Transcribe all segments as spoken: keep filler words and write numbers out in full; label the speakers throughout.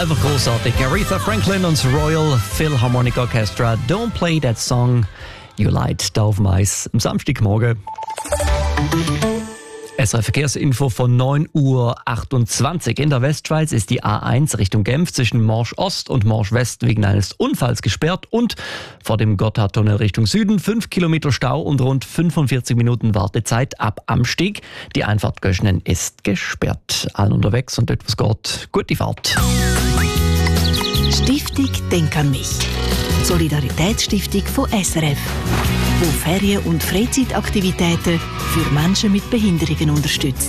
Speaker 1: Einfach großartig. Aretha Franklin und das Royal Philharmonic Orchestra. Don't play that song you light da auf dem Eis am Samstagmorgen. S R F-Verkehrsinfo von neun Uhr achtundzwanzig. In der Westschweiz ist die A eins Richtung Genf zwischen Morsch Ost und Morsch West wegen eines Unfalls gesperrt und vor dem Gotthardtunnel Richtung Süden fünf Kilometer Stau und rund fünfundvierzig Minuten Wartezeit ab Amsteg. Die Einfahrt Göschnen ist gesperrt. Allen unterwegs und etwas geht. Gute Fahrt.
Speaker 2: Stiftung Denk an mich. Solidaritätsstiftung von S R F, wo Ferien- und Freizeitaktivitäten für Menschen mit Behinderungen unterstützt.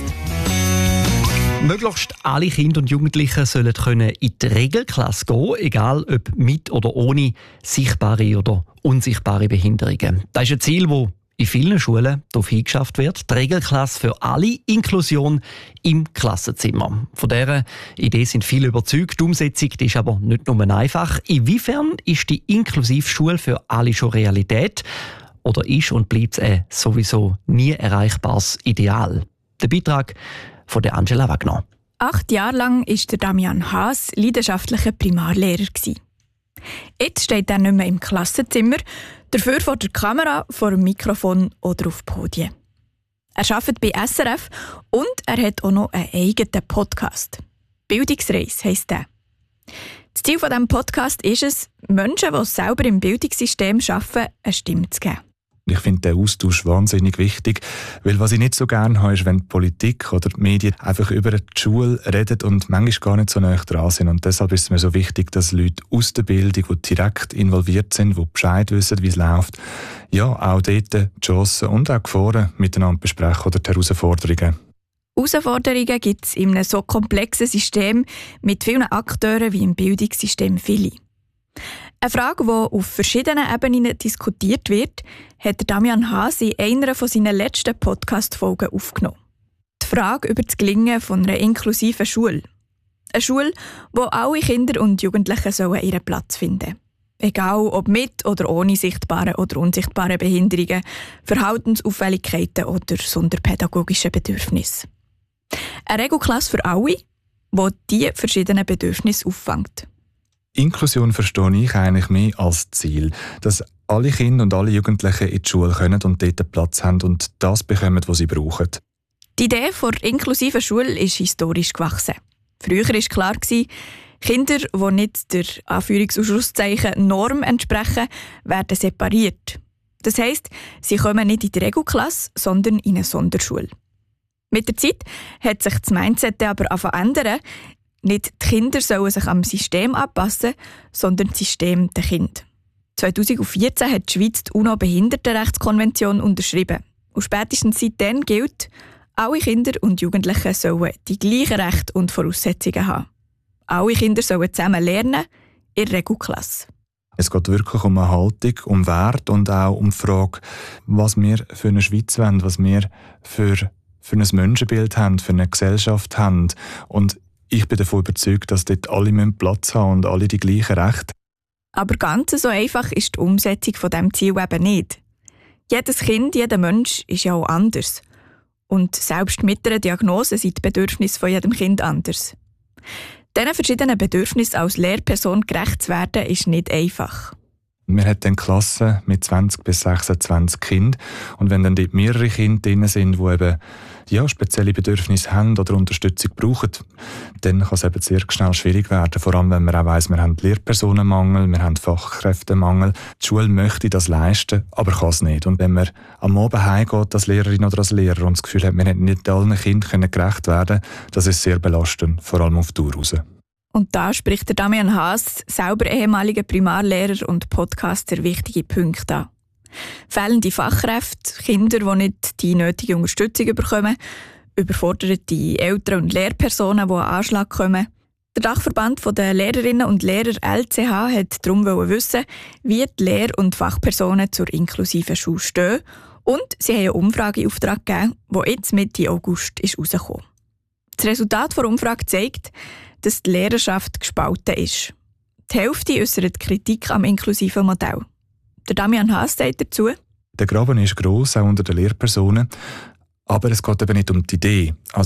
Speaker 1: Möglichst alle Kinder und Jugendlichen sollen können in die Regelklasse gehen, egal ob mit oder ohne sichtbare oder unsichtbare Behinderungen. Das ist ein Ziel, das in vielen Schulen darauf hingeschafft wird. Die Regelklasse für alle, Inklusion im Klassenzimmer. Von dieser Idee sind viele überzeugt. Die Umsetzung die ist aber nicht nur einfach. Inwiefern ist die Inklusivschule für alle schon Realität? Oder ist und bleibt es ein sowieso nie erreichbares Ideal? Der Beitrag von der Angela Wagner.
Speaker 3: Acht Jahre lang war der Damian Haas leidenschaftlicher Primarlehrer. Jetzt steht er nicht mehr im Klassenzimmer, dafür vor der Kamera, vor dem Mikrofon oder auf Podien. Er arbeitet bei S R F und er hat auch noch einen eigenen Podcast. «Bildungsreise» heisst der. Das Ziel dieses Podcasts ist es, Menschen, die selber im Bildungssystem arbeiten, eine Stimme zu geben.
Speaker 4: Ich finde den Austausch wahnsinnig wichtig, weil was ich nicht so gerne habe, ist, wenn die Politik oder die Medien einfach über die Schule reden und manchmal gar nicht so nah dran sind. Und deshalb ist es mir so wichtig, dass Leute aus der Bildung, die direkt involviert sind, die Bescheid wissen, wie es läuft, ja, auch dort die Chancen und auch die Gefahren miteinander besprechen oder die Herausforderungen.
Speaker 3: Herausforderungen gibt es in einem so komplexen System mit vielen Akteuren wie im Bildungssystem viele. Eine Frage, die auf verschiedenen Ebenen diskutiert wird, hat Damian Haas in einer seiner letzten Podcast-Folgen aufgenommen. Die Frage über das Gelingen von einer inklusiven Schule. Eine Schule, wo alle Kinder und Jugendlichen sollen ihren Platz finden sollen. Egal ob mit oder ohne sichtbare oder unsichtbare Behinderungen, Verhaltensauffälligkeiten oder sonderpädagogische Bedürfnisse. Eine Regelklasse für alle, die diese verschiedenen Bedürfnisse auffängt.
Speaker 4: Inklusion verstehe ich eigentlich mehr als Ziel, dass alle Kinder und alle Jugendlichen in die Schule können und dort einen Platz haben und das bekommen, was sie brauchen.
Speaker 3: Die Idee der inklusiven Schule ist historisch gewachsen. Früher war klar, Kinder, die nicht der Anführungs- Norm entsprechen, werden separiert. Das heisst, sie kommen nicht in die Regelklasse, sondern in eine Sonderschule. Mit der Zeit hat sich das Mindset aber verändert. Nicht die Kinder sollen sich am System anpassen, sondern das System der Kinder. zweitausendvierzehn hat die Schweiz die UNO-Behindertenrechtskonvention unterschrieben. Und spätestens seitdem gilt, alle Kinder und Jugendliche sollen die gleichen Rechte und Voraussetzungen haben. Alle Kinder sollen zusammen lernen, in der Regelklasse.
Speaker 4: Es geht wirklich um eine Haltung, um Wert und auch um die Frage, was wir für eine Schweiz wollen, was wir für, für ein Menschenbild haben, für eine Gesellschaft haben. Und ich bin davon überzeugt, dass dort alle Platz haben und alle die gleichen Rechte.
Speaker 3: Aber ganz so einfach ist die Umsetzung von diesem Ziel eben nicht. Jedes Kind, jeder Mensch ist ja auch anders. Und selbst mit einer Diagnose sind die Bedürfnisse von jedem Kind anders. Diesen verschiedenen Bedürfnissen als Lehrperson gerecht zu werden, ist nicht einfach.
Speaker 4: Wir haben dann Klassen mit zwanzig bis sechsundzwanzig Kindern. Und wenn dann dort mehrere Kinder drin sind, die eben ja, spezielle Bedürfnisse haben oder Unterstützung brauchen, dann kann es eben sehr schnell schwierig werden. Vor allem, wenn man auch weiss, wir haben Lehrpersonenmangel, wir haben Fachkräftemangel. Die Schule möchte das leisten, aber kann es nicht. Und wenn man am Abend heimgeht als Lehrerin oder als Lehrer und das Gefühl hat, man hätte nicht allen Kindern gerecht werden können, das ist sehr belastend, vor allem auf die Dauer raus.
Speaker 3: Und da spricht der Damian Haas, selber ehemaliger Primarlehrer und Podcaster, wichtige Punkte an. Fehlende Fachkräfte, Kinder, die nicht die nötige Unterstützung bekommen, überforderte Eltern und Lehrpersonen, die an Anschlag kommen. Der Dachverband der Lehrerinnen und Lehrer L C H hat darum wissen, wie die Lehr- und Fachpersonen zur inklusiven Schule stehen. Und sie haben eine Umfrage in Auftrag gegeben, die jetzt Mitte August ist herausgekommen ist. Das Resultat der Umfrage zeigt, dass die Lehrerschaft gespalten ist. Die Hälfte äußert Kritik am inklusiven Modell. Der Damian Haas sagt dazu:
Speaker 4: Der Graben ist gross, auch unter den Lehrpersonen. Aber es geht eben nicht um die Idee. Also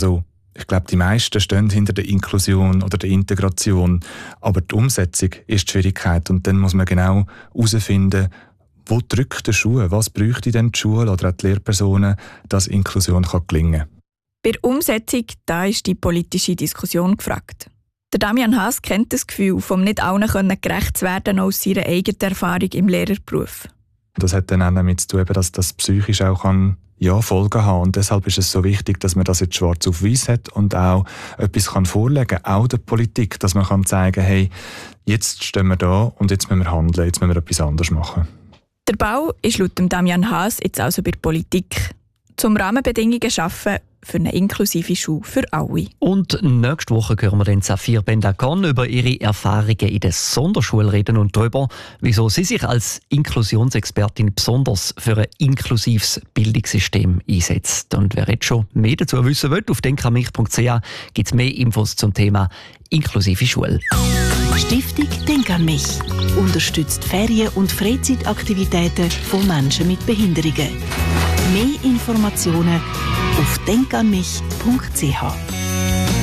Speaker 4: Ich glaube, die meisten stehen hinter der Inklusion oder der Integration, aber die Umsetzung ist die Schwierigkeit und dann muss man genau herausfinden, wo drückt der Schuh, was bräuchte denn die Schule oder auch die Lehrpersonen, dass Inklusion kann gelingen kann.
Speaker 3: Bei der Umsetzung da ist die politische Diskussion gefragt. Der Damian Haas kennt das Gefühl, vom nicht allen gerecht zu werden aus seiner eigenen Erfahrung im Lehrerberuf.
Speaker 4: Das hat dann auch damit zu tun, dass das psychisch auch kann, ja, Folgen haben. Und deshalb ist es so wichtig, dass man das jetzt schwarz auf weiß hat und auch etwas kann vorlegen kann, auch der Politik, dass man kann zeigen, hey, jetzt stehen wir da und jetzt müssen wir handeln, jetzt müssen wir etwas anderes machen.
Speaker 3: Der Bau ist laut Damian Haas jetzt also bei der Politik, zum Rahmenbedingungen schaffen für eine inklusive Schule für alle.
Speaker 1: Und nächste Woche hören wir den Safir Bendakon über ihre Erfahrungen in der Sonderschule reden und darüber, wieso sie sich als Inklusionsexpertin besonders für ein inklusives Bildungssystem einsetzt. Und wer jetzt schon mehr dazu wissen will, auf denkanmich punkt c h gibt es mehr Infos zum Thema inklusive Schule.
Speaker 2: Stiftung Denk an mich unterstützt Ferien- und Freizeitaktivitäten von Menschen mit Behinderungen. Mehr Informationen auf denkanmich punkt c h.